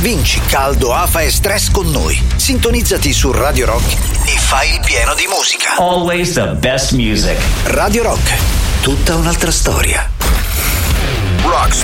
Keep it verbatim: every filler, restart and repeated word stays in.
Vinci caldo, afa e stress con noi. Sintonizzati su Radio Rock e fai il pieno di musica. Always the best music. Radio Rock, tutta un'altra storia. Rock's